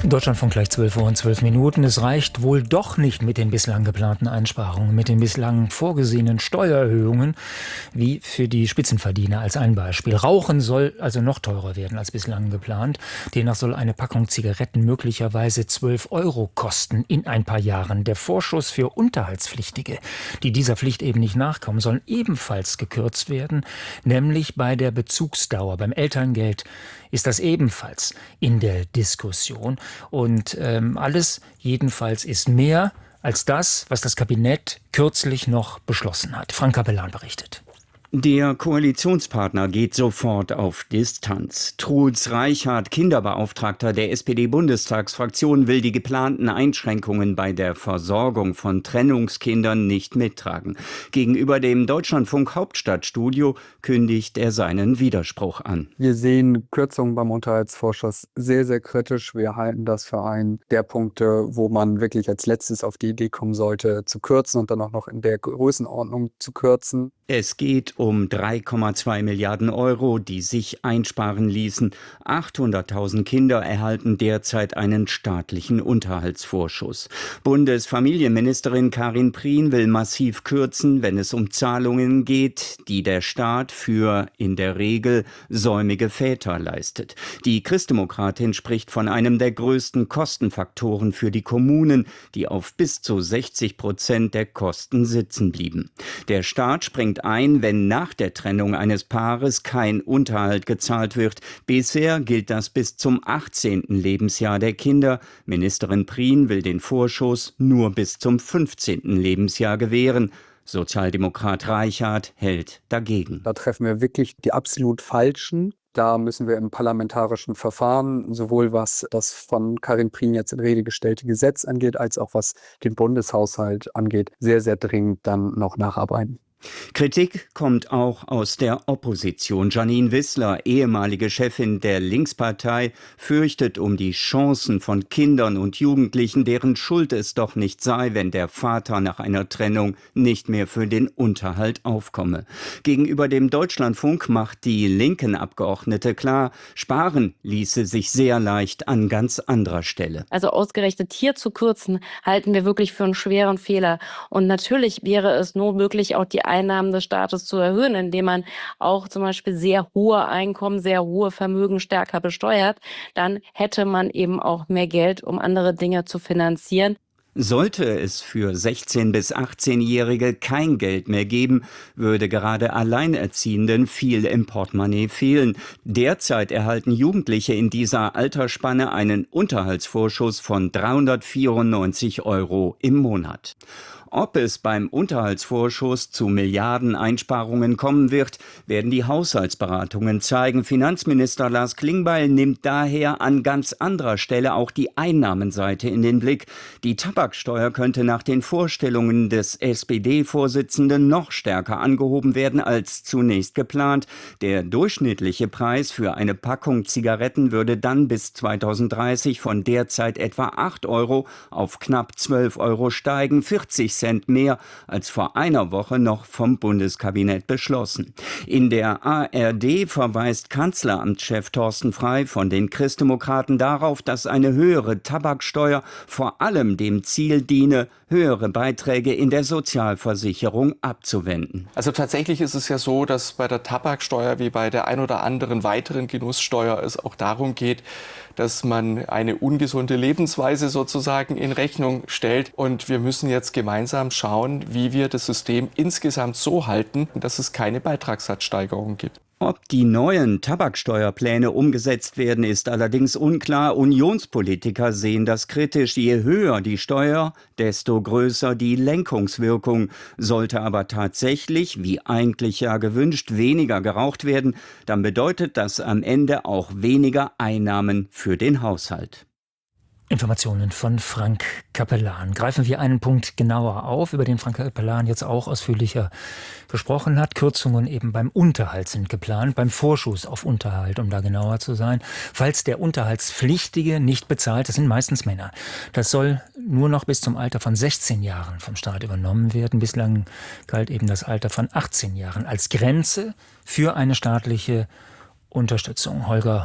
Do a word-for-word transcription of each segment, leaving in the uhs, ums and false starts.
Deutschlandfunk gleich zwölf Uhr und zwölf Minuten. Es reicht wohl doch nicht mit den bislang geplanten Einsparungen, mit den bislang vorgesehenen Steuererhöhungen, wie für die Spitzenverdiener als ein Beispiel. Rauchen soll also noch teurer werden als bislang geplant. Demnach soll eine Packung Zigaretten möglicherweise zwölf Euro kosten in ein paar Jahren. Der Vorschuss für Unterhaltspflichtige, die dieser Pflicht eben nicht nachkommen, sollen ebenfalls gekürzt werden, nämlich bei der Bezugsdauer. Beim Elterngeld ist das ebenfalls in der Diskussion. Und ähm, alles jedenfalls ist mehr als das, was das Kabinett kürzlich noch beschlossen hat. Frank Capellan berichtet. Der Koalitionspartner geht sofort auf Distanz. Truls Reichhardt, Kinderbeauftragter der S P D-Bundestagsfraktion, will die geplanten Einschränkungen bei der Versorgung von Trennungskindern nicht mittragen. Gegenüber dem Deutschlandfunk Hauptstadtstudio kündigt er seinen Widerspruch an. Wir sehen Kürzungen beim Unterhaltsvorschuss sehr, sehr kritisch. Wir halten das für einen der Punkte, wo man wirklich als letztes auf die Idee kommen sollte, zu kürzen und dann auch noch in der Größenordnung zu kürzen. Es geht um drei Komma zwei Milliarden Euro, die sich einsparen ließen. achthunderttausend Kinder erhalten derzeit einen staatlichen Unterhaltsvorschuss. Bundesfamilienministerin Karin Prien will massiv kürzen, wenn es um Zahlungen geht, die der Staat für in der Regel säumige Väter leistet. Die Christdemokratin spricht von einem der größten Kostenfaktoren für die Kommunen, die auf bis zu sechzig Prozent der Kosten sitzen blieben. Der Staat springt ein, wenn nach der Trennung eines Paares kein Unterhalt gezahlt wird. Bisher gilt das bis zum achtzehnten Lebensjahr der Kinder. Ministerin Prien will den Vorschuss nur bis zum fünfzehnten Lebensjahr gewähren. Sozialdemokrat Reichhardt hält dagegen. Da treffen wir wirklich die absolut Falschen. Da müssen wir im parlamentarischen Verfahren, sowohl was das von Karin Prien jetzt in Rede gestellte Gesetz angeht, als auch was den Bundeshaushalt angeht, sehr, sehr dringend dann noch nacharbeiten. Kritik kommt auch aus der Opposition. Janine Wissler, ehemalige Chefin der Linkspartei, fürchtet um die Chancen von Kindern und Jugendlichen, deren Schuld es doch nicht sei, wenn der Vater nach einer Trennung nicht mehr für den Unterhalt aufkomme. Gegenüber dem Deutschlandfunk macht die linken Abgeordnete klar, sparen ließe sich sehr leicht an ganz anderer Stelle. Also ausgerechnet hier zu kürzen, halten wir wirklich für einen schweren Fehler. Und natürlich wäre es nur möglich, auch die Einnahmen des Staates zu erhöhen, indem man auch zum Beispiel sehr hohe Einkommen, sehr hohe Vermögen stärker besteuert. Dann hätte man eben auch mehr Geld, um andere Dinge zu finanzieren. Sollte es für sechzehn- bis achtzehnjährige kein Geld mehr geben, würde gerade Alleinerziehenden viel im Portemonnaie fehlen. Derzeit erhalten Jugendliche in dieser Altersspanne einen Unterhaltsvorschuss von dreihundertvierundneunzig Euro im Monat. Ob es beim Unterhaltsvorschuss zu Milliardeneinsparungen kommen wird, werden die Haushaltsberatungen zeigen. Finanzminister Lars Klingbeil nimmt daher an ganz anderer Stelle auch die Einnahmenseite in den Blick. Die Tabaksteuer könnte nach den Vorstellungen des S P D-Vorsitzenden noch stärker angehoben werden als zunächst geplant. Der durchschnittliche Preis für eine Packung Zigaretten würde dann bis zweitausenddreißig von derzeit etwa acht Euro auf knapp zwölf Euro steigen, vierzig Cent mehr als vor einer Woche noch vom Bundeskabinett beschlossen. In der A R D verweist Kanzleramtschef Thorsten Frey von den Christdemokraten darauf, dass eine höhere Tabaksteuer vor allem dem Ziel diene, höhere Beiträge in der Sozialversicherung abzuwenden. Also tatsächlich ist es ja so, dass bei der Tabaksteuer wie bei der ein oder anderen weiteren Genusssteuer es auch darum geht, dass man eine ungesunde Lebensweise sozusagen in Rechnung stellt. Und wir müssen jetzt gemeinsam schauen, wie wir das System insgesamt so halten, dass es keine Beitragssatzsteigerung gibt. Ob die neuen Tabaksteuerpläne umgesetzt werden, ist allerdings unklar. Unionspolitiker sehen das kritisch. Je höher die Steuer, desto größer die Lenkungswirkung. Sollte aber tatsächlich, wie eigentlich ja gewünscht, weniger geraucht werden, dann bedeutet das am Ende auch weniger Einnahmen für den Haushalt. Informationen von Frank Capellan. Greifen wir einen Punkt genauer auf, über den Frank Capellan jetzt auch ausführlicher gesprochen hat. Kürzungen eben beim Unterhalt sind geplant, beim Vorschuss auf Unterhalt, um da genauer zu sein. Falls der Unterhaltspflichtige nicht bezahlt, das sind meistens Männer. Das soll nur noch bis zum Alter von sechzehn Jahren vom Staat übernommen werden. Bislang galt eben das Alter von achtzehn Jahren als Grenze für eine staatliche Unterstützung. Holger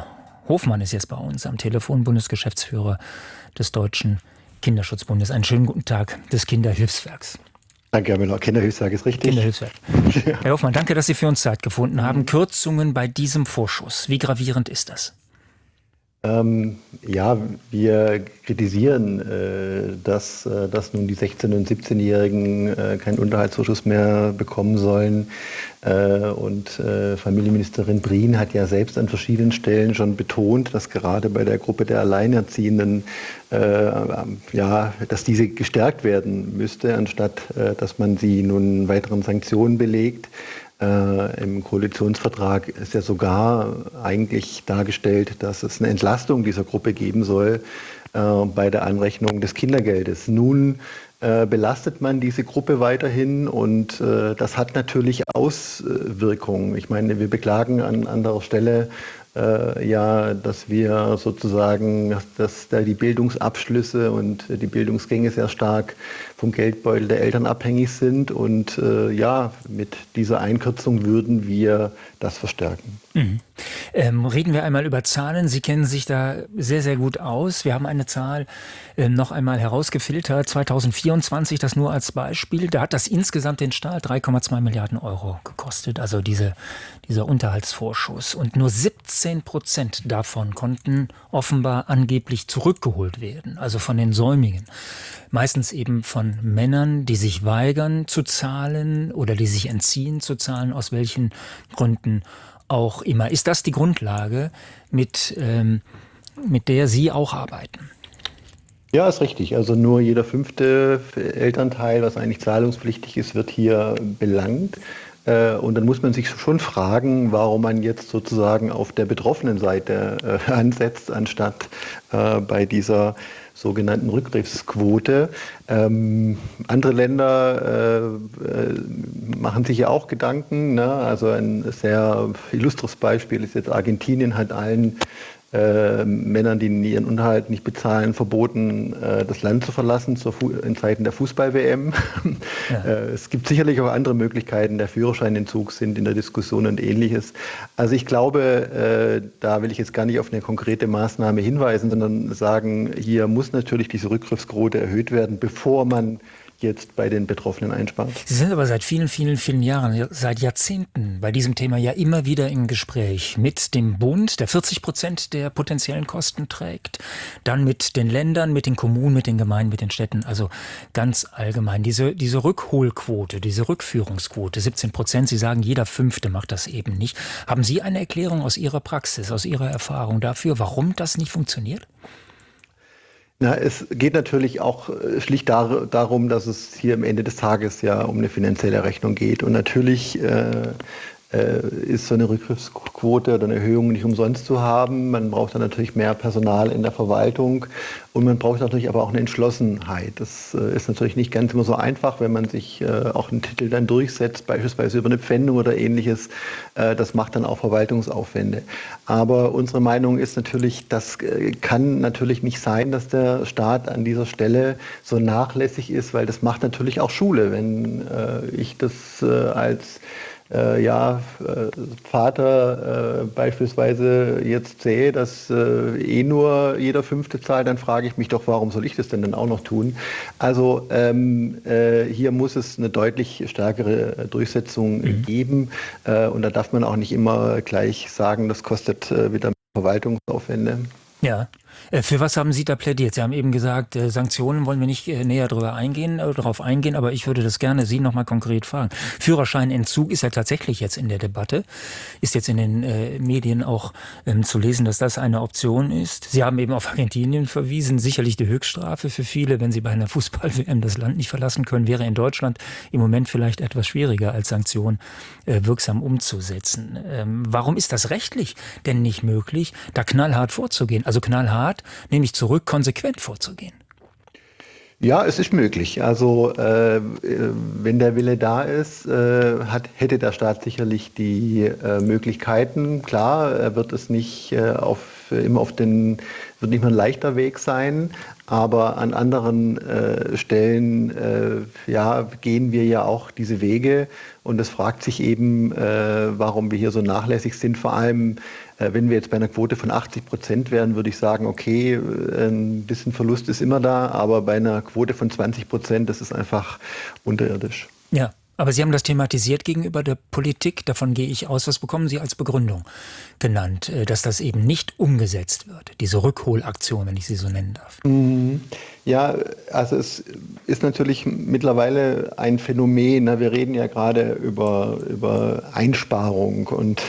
Hofmann ist jetzt bei uns am Telefon, Bundesgeschäftsführer des Deutschen Kinderschutzbundes. Einen schönen guten Tag des Kinderhilfswerks. Danke, Herr Müller. Kinderhilfswerk ist richtig. Kinderhilfswerk. Ja. Herr Hofmann, danke, dass Sie für uns Zeit gefunden haben. Kürzungen bei diesem Vorschuss. Wie gravierend ist das? Ähm, ja, wir kritisieren, äh, dass, äh, dass nun die sechzehn- und siebzehnjährigen äh, keinen Unterhaltszuschuss mehr bekommen sollen. Äh, und äh, Familienministerin Brien hat ja selbst an verschiedenen Stellen schon betont, dass gerade bei der Gruppe der Alleinerziehenden, äh, ja, dass diese gestärkt werden müsste, anstatt äh, dass man sie nun weiteren Sanktionen belegt. Äh, Im Koalitionsvertrag ist ja sogar eigentlich dargestellt, dass es eine Entlastung dieser Gruppe geben soll äh, bei der Anrechnung des Kindergeldes. Nun äh, belastet man diese Gruppe weiterhin und äh, das hat natürlich Auswirkungen. Ich meine, wir beklagen an anderer Stelle äh, ja, dass wir sozusagen, dass da die Bildungsabschlüsse und die Bildungsgänge sehr stark vom Geldbeutel der Eltern abhängig sind. Und äh, ja, mit dieser Einkürzung würden wir das verstärken. Mhm. Ähm, reden wir einmal über Zahlen. Sie kennen sich da sehr, sehr gut aus. Wir haben eine Zahl äh, noch einmal herausgefiltert. zweitausendvierundzwanzig, das nur als Beispiel. Da hat das insgesamt den Staat drei Komma zwei Milliarden Euro gekostet. Also diese, dieser Unterhaltsvorschuss. Und nur siebzehn Prozent davon konnten offenbar angeblich zurückgeholt werden. Also von den Säumigen. Meistens eben von Männern, die sich weigern zu zahlen oder die sich entziehen zu zahlen, aus welchen Gründen auch immer. Ist das die Grundlage, mit, ähm, mit der Sie auch arbeiten? Ja, ist richtig. Also nur jeder fünfte Elternteil, was eigentlich zahlungspflichtig ist, wird hier belangt. Äh, und dann muss man sich schon fragen, warum man jetzt sozusagen auf der betroffenen Seite äh, ansetzt, anstatt äh, bei dieser sogenannten Rückgriffsquote. Ähm, andere Länder äh, äh, machen sich ja auch Gedanken. Ne? Also ein sehr illustres Beispiel ist jetzt Argentinien, hat allen äh, Männern, die ihren Unterhalt nicht bezahlen, verboten, äh, das Land zu verlassen zur Fu- in Zeiten der Fußball-W M. Ja. äh, es gibt sicherlich auch andere Möglichkeiten, der Führerscheinentzug sind in der Diskussion und Ähnliches. Also ich glaube, äh, da will ich jetzt gar nicht auf eine konkrete Maßnahme hinweisen, sondern sagen, hier muss natürlich diese Rückgriffsquote erhöht werden, bevor man jetzt bei den Betroffenen einspart. Sie sind aber seit vielen, vielen, vielen Jahren, seit Jahrzehnten bei diesem Thema ja immer wieder im Gespräch mit dem Bund, der vierzig Prozent der potenziellen Kosten trägt, dann mit den Ländern, mit den Kommunen, mit den Gemeinden, mit den Städten, also ganz allgemein. Diese, diese Rückholquote, diese Rückführungsquote, siebzehn Prozent, Sie sagen, jeder Fünfte macht das eben nicht. Haben Sie eine Erklärung aus Ihrer Praxis, aus Ihrer Erfahrung dafür, warum das nicht funktioniert? Na, es geht natürlich auch schlicht dar- darum, dass es hier am Ende des Tages ja um eine finanzielle Rechnung geht. Und natürlich äh, äh, ist so eine Rückgriffsquote oder eine Erhöhung nicht umsonst zu haben. Man braucht dann natürlich mehr Personal in der Verwaltung und man braucht natürlich aber auch eine Entschlossenheit. Das äh, ist natürlich nicht ganz immer so einfach, wenn man sich äh, auch einen Titel dann durchsetzt, beispielsweise über eine Pfändung oder Ähnliches. Äh, das macht dann auch Verwaltungsaufwände. Aber unsere Meinung ist natürlich, das äh, kann natürlich nicht sein, dass der Staat an dieser Stelle so nachlässig ist, weil das macht natürlich auch Schule. Wenn äh, ich das äh, als Äh, ja, äh, Vater äh, beispielsweise jetzt sehe, dass äh, eh nur jeder Fünfte zahlt, dann frage ich mich doch, warum soll ich das denn dann auch noch tun? Also ähm, äh, hier muss es eine deutlich stärkere Durchsetzung mhm. geben äh, und da darf man auch nicht immer gleich sagen, das kostet äh, wieder Verwaltungsaufwände. Ja. Für was haben Sie da plädiert? Sie haben eben gesagt, Sanktionen wollen wir nicht näher drüber eingehen, darauf eingehen, aber ich würde das gerne Sie nochmal konkret fragen. Führerscheinentzug ist ja tatsächlich jetzt in der Debatte, ist jetzt in den äh, Medien auch ähm, zu lesen, dass das eine Option ist. Sie haben eben auf Argentinien verwiesen, sicherlich die Höchststrafe für viele, wenn sie bei einer Fußball-W M das Land nicht verlassen können, wäre in Deutschland im Moment vielleicht etwas schwieriger als Sanktion äh, wirksam umzusetzen. Ähm, warum ist das rechtlich denn nicht möglich, da knallhart vorzugehen? Also knallhart, nehme ich zurück, konsequent vorzugehen. Ja, es ist möglich. Also äh, wenn der Wille da ist, äh, hat, hätte der Staat sicherlich die äh, Möglichkeiten. Klar, er wird es nicht äh, auf, immer auf den, wird nicht mal ein leichter Weg sein, aber an anderen äh, Stellen äh, ja, gehen wir ja auch diese Wege und es fragt sich eben, äh, warum wir hier so nachlässig sind, vor allem Äh, wenn wir jetzt bei einer Quote von achtzig Prozent wären, würde ich sagen, okay, ein bisschen Verlust ist immer da, aber bei einer Quote von zwanzig Prozent, das ist einfach unterirdisch. Ja. Aber Sie haben das thematisiert gegenüber der Politik, davon gehe ich aus. Was bekommen Sie als Begründung genannt, dass das eben nicht umgesetzt wird, diese Rückholaktion, wenn ich sie so nennen darf? Ja, also es ist natürlich mittlerweile ein Phänomen. Wir reden ja gerade über, über Einsparung und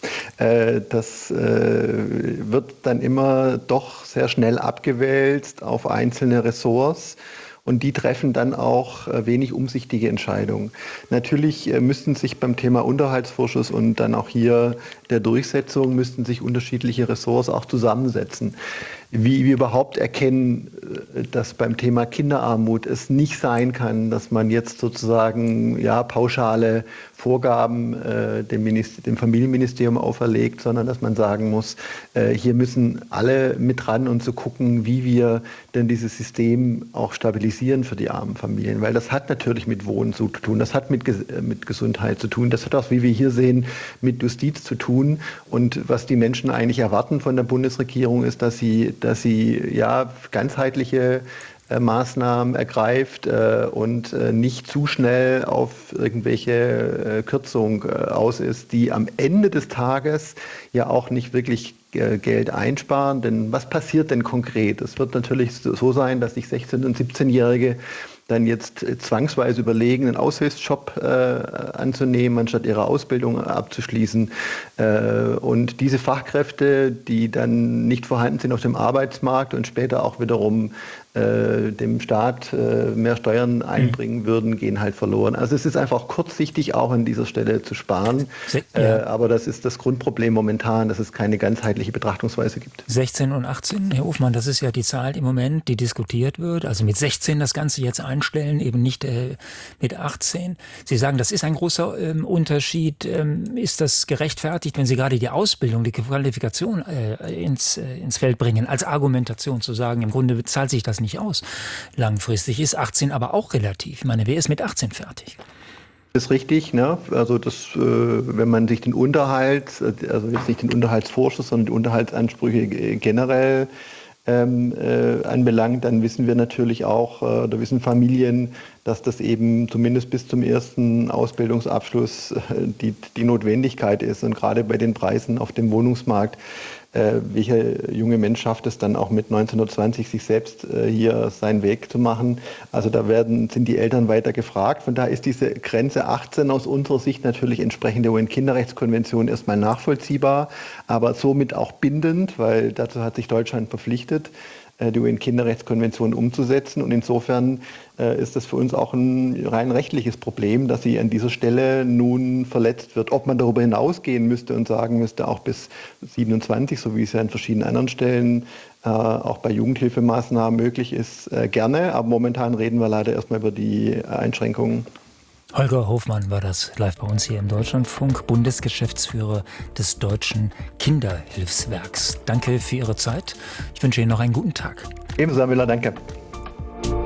äh, das äh, wird dann immer doch sehr schnell abgewälzt auf einzelne Ressorts. Und die treffen dann auch wenig umsichtige Entscheidungen. Natürlich müssten sich beim Thema Unterhaltsvorschuss und dann auch hier der Durchsetzung müssten sich unterschiedliche Ressorts auch zusammensetzen. Wie wir überhaupt erkennen, dass beim Thema Kinderarmut es nicht sein kann, dass man jetzt sozusagen ja, pauschale Vorgaben äh, dem, Minister, dem Familienministerium auferlegt, sondern dass man sagen muss, äh, hier müssen alle mit ran und zu gucken, wie wir denn dieses System auch stabilisieren für die armen Familien. Weil das hat natürlich mit Wohnen zu tun, das hat mit, mit Gesundheit zu tun, das hat auch, wie wir hier sehen, mit Justiz zu tun. Und was die Menschen eigentlich erwarten von der Bundesregierung ist, dass sie dass sie ja ganzheitliche äh, Maßnahmen ergreift äh, und äh, nicht zu schnell auf irgendwelche äh, Kürzung äh, aus ist, die am Ende des Tages ja auch nicht wirklich äh, Geld einsparen. Denn was passiert denn konkret? Es wird natürlich so sein, dass sich sechzehn- und siebzehnjährige dann jetzt zwangsweise überlegen, einen Aushilfsjob äh, anzunehmen, anstatt ihre Ausbildung abzuschließen. Äh, und diese Fachkräfte, die dann nicht vorhanden sind auf dem Arbeitsmarkt und später auch wiederum äh, dem Staat äh, mehr Steuern einbringen würden, gehen halt verloren. Also es ist einfach kurzsichtig auch an dieser Stelle zu sparen. Ja. Äh, aber das ist das Grundproblem momentan, dass es keine ganzheitliche Betrachtungsweise gibt. sechzehn und achtzehn, Herr Hofmann, das ist ja die Zahl im Moment, die diskutiert wird. Also mit sechzehn das Ganze jetzt einstellen, eben nicht äh, mit achtzehn. Sie sagen, das ist ein großer ähm, Unterschied. Ähm, ist das gerechtfertigt, wenn Sie gerade die Ausbildung, die Qualifikation äh, ins, äh, ins Feld bringen, als Argumentation zu sagen, im Grunde zahlt sich das nicht aus. Langfristig ist achtzehn aber auch relativ. Ich meine, wer ist mit achtzehn fertig? Das ist richtig, ne? Also das, äh, wenn man sich den Unterhalt, also jetzt nicht den Unterhaltsvorschuss, sondern die Unterhaltsansprüche generell ähm, äh, anbelangt, dann wissen wir natürlich auch, äh, oder wissen Familien, dass das eben zumindest bis zum ersten Ausbildungsabschluss äh, die, die Notwendigkeit ist. Und gerade bei den Preisen auf dem Wohnungsmarkt, äh, welcher junge Mensch schafft es dann auch mit neunzehnhundertzwanzig sich selbst äh, hier seinen Weg zu machen. Also da werden, sind die Eltern weiter gefragt. Von daher ist diese Grenze achtzehn aus unserer Sicht natürlich entsprechend der U N-Kinderrechtskonvention erstmal nachvollziehbar, aber somit auch bindend, weil dazu hat sich Deutschland verpflichtet, die U N-Kinderrechtskonvention umzusetzen. Und insofern äh, ist das für uns auch ein rein rechtliches Problem, dass sie an dieser Stelle nun verletzt wird. Ob man darüber hinausgehen müsste und sagen müsste, auch bis siebenundzwanzig, so wie es ja an verschiedenen anderen Stellen äh, auch bei Jugendhilfemaßnahmen möglich ist, äh, gerne. Aber momentan reden wir leider erstmal über die Einschränkungen. Holger Hofmann war das live bei uns hier im Deutschlandfunk, Bundesgeschäftsführer des Deutschen Kinderhilfswerks. Danke für Ihre Zeit. Ich wünsche Ihnen noch einen guten Tag. Ebenso, Herr Müller, danke.